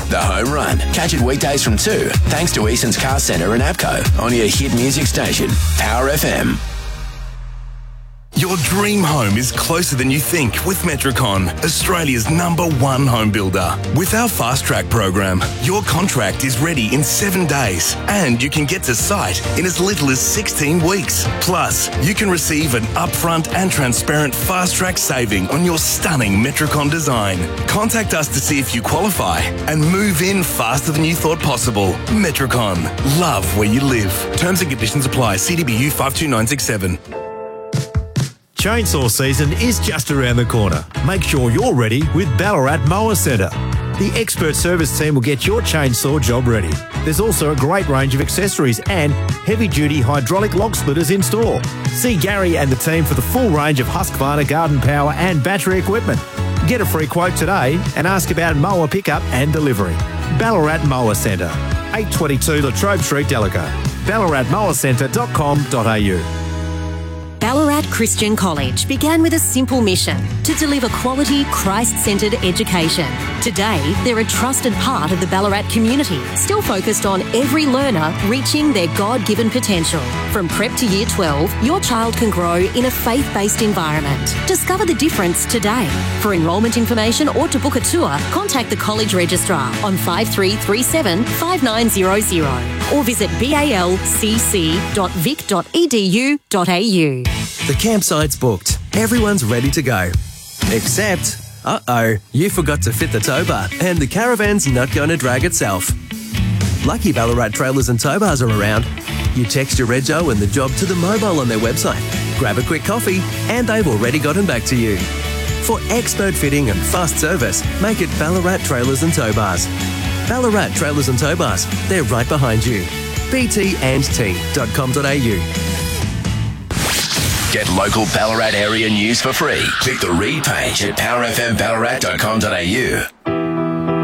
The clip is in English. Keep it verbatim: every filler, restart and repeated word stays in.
The Home Run. Catch it weekdays from two, thanks to Eason's Car Centre and APCO on your hit music station, Power F M. Your dream home is closer than you think with Metricon, Australia's number one home builder. With our Fast Track program, your contract is ready in seven days and you can get to site in as little as sixteen weeks. Plus, you can receive an upfront and transparent Fast Track saving on your stunning Metricon design. Contact us to see if you qualify and move in faster than you thought possible. Metricon. Love where you live. Terms and conditions apply. C D B U five two nine six seven. Chainsaw season is just around the corner. Make sure you're ready with Ballarat Mower Centre. The expert service team will get your chainsaw job ready. There's also a great range of accessories and heavy-duty hydraulic log splitters in store. See Gary and the team for the full range of Husqvarna garden power and battery equipment. Get a free quote today and ask about mower pickup and delivery. Ballarat Mower Centre, eight twenty-two Latrobe Street, Delago. ballarat mower centre dot com dot a u. Ballarat Christian College began with a simple mission to deliver quality, Christ-centred education. Today, they're a trusted part of the Ballarat community, still focused on every learner reaching their God-given potential. From prep to year twelve, your child can grow in a faith-based environment. Discover the difference today. For enrolment information or to book a tour, contact the College Registrar on five three three seven, five nine zero zero or visit balcc dot vic dot e d u dot a u. The campsite's booked. Everyone's ready to go. Except, uh-oh, you forgot to fit the tow bar and the caravan's not going to drag itself. Lucky Ballarat Trailers and Tow Bars are around. You text your rego and the job to the mobile on their website. Grab a quick coffee and they've already gotten back to you. For expert fitting and fast service, make it Ballarat Trailers and Tow Bars. Ballarat Trailers and Tow Bars, they're right behind you. b t and t dot com dot a u. Get local Ballarat area news for free. Click the read page at power f m ballarat dot com dot a u.